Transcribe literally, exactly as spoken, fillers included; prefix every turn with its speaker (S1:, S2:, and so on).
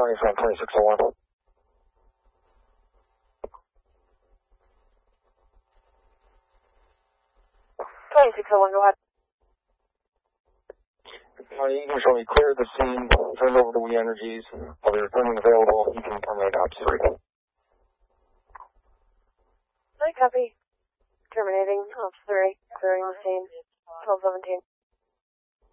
S1: Starting from twenty-six oh one.
S2: twenty-six oh one, go ahead.
S1: Uh, you can show me clear the scene, turned over to We Energies. I'll be returning available. You can terminate ops three.
S2: I copy. Terminating ops three, clearing the scene, twelve seventeen.